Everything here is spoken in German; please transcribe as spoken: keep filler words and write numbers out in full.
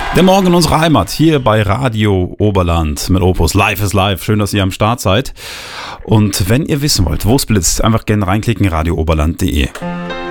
Der Morgen in unserer Heimat, hier bei Radio Oberland mit Opus. Live is live. Schön, dass ihr am Start seid. Und wenn ihr wissen wollt, wo es blitzt, einfach gerne reinklicken, radio oberland punkt de.